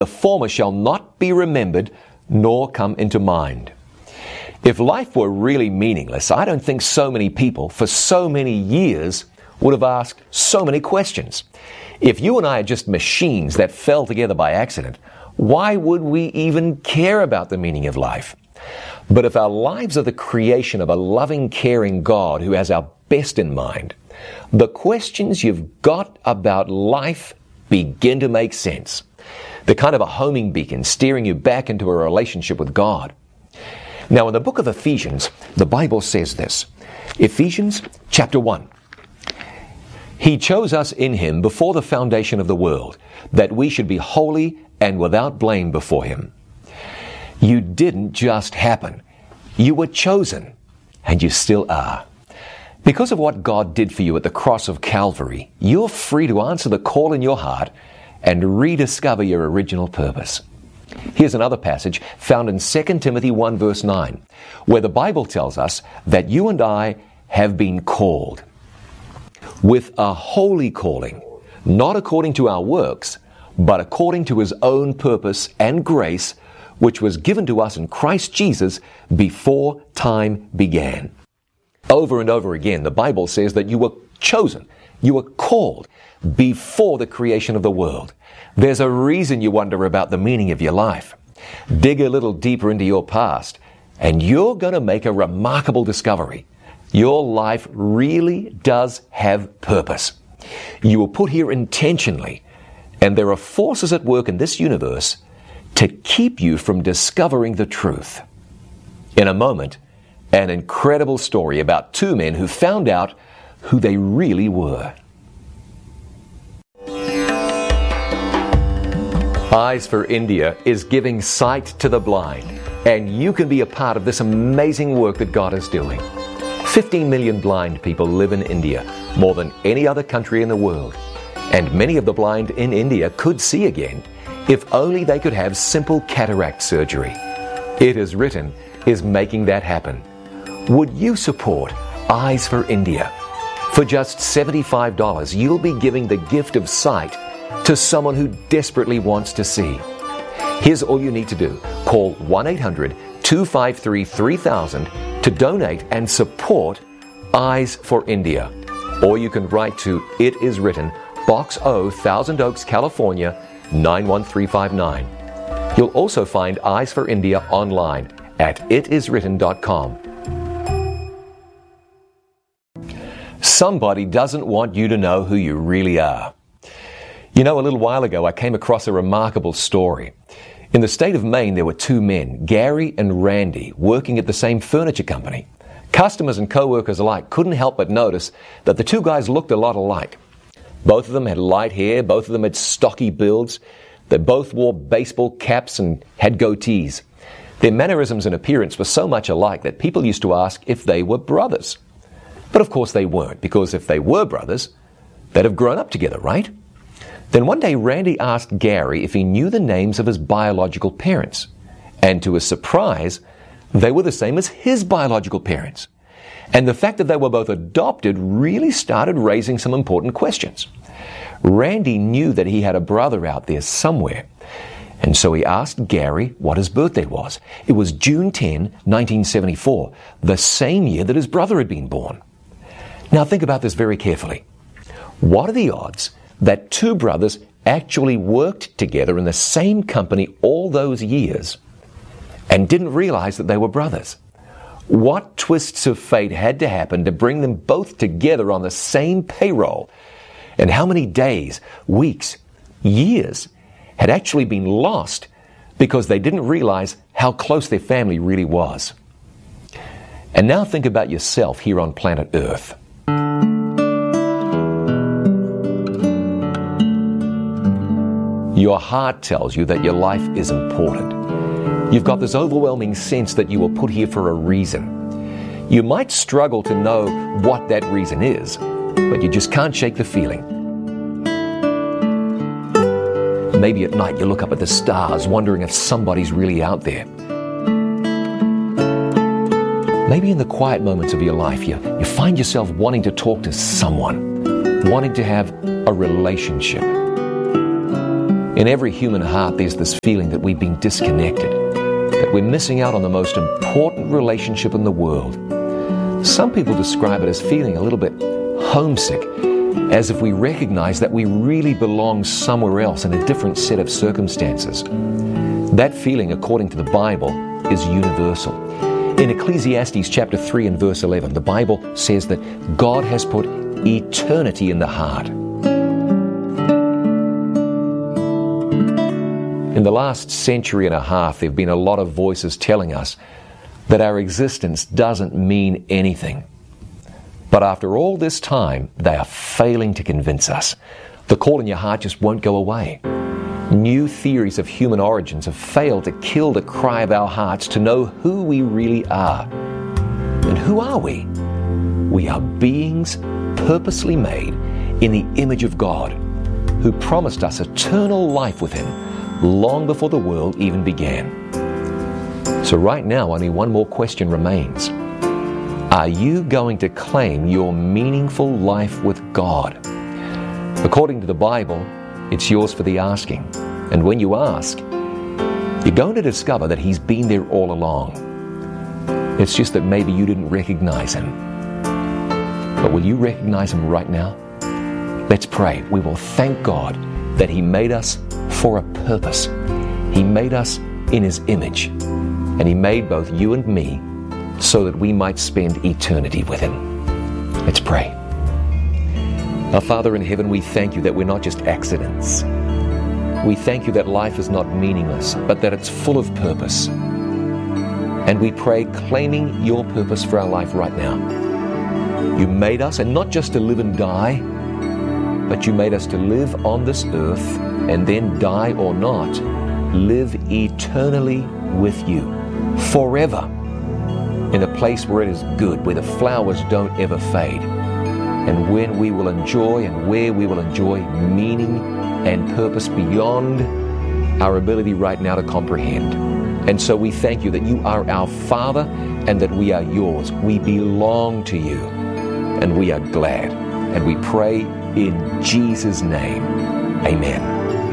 the former shall not be remembered nor come into mind. If life were really meaningless, I don't think so many people for so many years would have asked so many questions. If you and I are just machines that fell together by accident, why would we even care about the meaning of life? But if our lives are the creation of a loving, caring God who has our best in mind, the questions you've got about life begin to make sense. They're kind of a homing beacon steering you back into a relationship with God. Now, in the book of Ephesians, the Bible says this. Ephesians chapter 1. He chose us in Him before the foundation of the world, that we should be holy and without blame before Him. You didn't just happen. You were chosen, and you still are. Because of what God did for you at the cross of Calvary, you're free to answer the call in your heart and rediscover your original purpose. Here's another passage found in 2 Timothy 1 verse 9, where the Bible tells us that you and I have been called with a holy calling, not according to our works, but according to His own purpose and grace, which was given to us in Christ Jesus before time began. Over and over again, the Bible says that you were chosen, you were called before the creation of the world. There's a reason you wonder about the meaning of your life. Dig a little deeper into your past, and you're going to make a remarkable discovery. Your life really does have purpose. You were put here intentionally, and there are forces at work in this universe to keep you from discovering the truth. In a moment, an incredible story about two men who found out who they really were. Eyes for India is giving sight to the blind, and you can be a part of this amazing work that God is doing. 15 million blind people live in India, more than any other country in the world. And many of the blind in India could see again if only they could have simple cataract surgery. It Is Written is making that happen. Would you support Eyes for India? For just $75, you'll be giving the gift of sight to someone who desperately wants to see. Here's all you need to do. Call 1-800-253-3000 to donate and support Eyes for India. Or you can write to It Is Written, Box O, Thousand Oaks, California, 91359. You'll also find Eyes for India online at itiswritten.com. Somebody doesn't want you to know who you really are. You know, a little while ago I came across a remarkable story. In the state of Maine, there were two men, Gary and Randy, working at the same furniture company. Customers and co-workers alike couldn't help but notice that the two guys looked a lot alike. Both of them had light hair, both of them had stocky builds. They both wore baseball caps and had goatees. Their mannerisms and appearance were so much alike that people used to ask if they were brothers. But of course they weren't, because if they were brothers, they'd have grown up together, right? Then one day Randy asked Gary if he knew the names of his biological parents. And to his surprise, they were the same as his biological parents. And the fact that they were both adopted really started raising some important questions. Randy knew that he had a brother out there somewhere. And so he asked Gary what his birthday was. It was June 10, 1974, the same year that his brother had been born. Now think about this very carefully. What are the odds that two brothers actually worked together in the same company all those years and didn't realize that they were brothers? What twists of fate had to happen to bring them both together on the same payroll? And how many days, weeks, years had actually been lost because they didn't realize how close their family really was? And now think about yourself here on planet Earth. Your heart tells you that your life is important. You've got this overwhelming sense that you were put here for a reason. You might struggle to know what that reason is, but you just can't shake the feeling. Maybe at night you look up at the stars wondering if somebody's really out there. Maybe in the quiet moments of your life you find yourself wanting to talk to someone, wanting to have a relationship. In every human heart, there's this feeling that we've been disconnected, that we're missing out on the most important relationship in the world. Some people describe it as feeling a little bit homesick, as if we recognize that we really belong somewhere else in a different set of circumstances. That feeling, according to the Bible, is universal. In Ecclesiastes chapter 3 and verse 11, the Bible says that God has put eternity in the heart. In the last century and a half, there have been a lot of voices telling us that our existence doesn't mean anything. But after all this time, they are failing to convince us. The call in your heart just won't go away. New theories of human origins have failed to kill the cry of our hearts to know who we really are. And who are we? We are beings purposely made in the image of God, who promised us eternal life with Him long before the world even began. So right now, only one more question remains. Are you going to claim your meaningful life with God? According to the Bible, it's yours for the asking. And when you ask, you're going to discover that He's been there all along. It's just that maybe you didn't recognize Him. But will you recognize Him right now? Let's pray. We will thank God that He made us for a purpose. He made us in His image. And He made both you and me so that we might spend eternity with Him. Let's pray. Our Father in heaven, we thank You that we're not just accidents. We thank You that life is not meaningless, but that it's full of purpose. And we pray, claiming Your purpose for our life right now. You made us, and not just to live and die, but You made us to live on this earth, and then die or not, live eternally with You, forever, in a place where it is good, where the flowers don't ever fade, and when we will enjoy and where we will enjoy meaning and purpose beyond our ability right now to comprehend. And so we thank You that You are our Father and that we are Yours. We belong to You, and we are glad. And we pray in Jesus' name. Amen.